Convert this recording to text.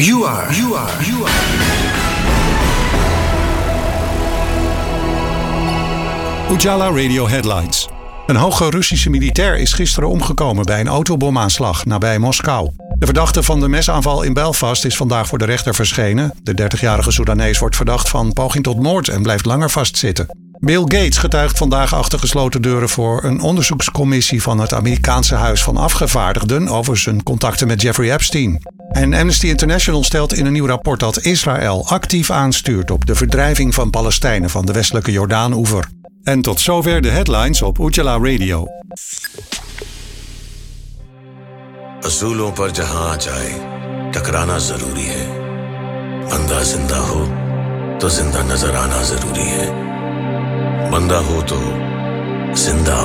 You are. Ujala Radio Headlines. Een hoge Russische militair is gisteren omgekomen bij een autobomaanslag nabij Moskou. De verdachte van de mesaanval in Belfast is vandaag voor de rechter verschenen. De 30-jarige Soedanees wordt verdacht van poging tot moord en blijft langer vastzitten. Bill Gates getuigt vandaag achter gesloten deuren voor een onderzoekscommissie van het Amerikaanse Huis van Afgevaardigden over zijn contacten met Jeffrey Epstein. En Amnesty International stelt in een nieuw rapport dat Israël actief aanstuurt op de verdrijving van Palestijnen van de westelijke Jordaan-oever. En tot zover de headlines op Ujala Radio. असूलों पर जहां जाए टकराना जरूरी है बंदा जिंदा हो तो जिंदा नजर आना जरूरी है बंदा हो तो जिंदा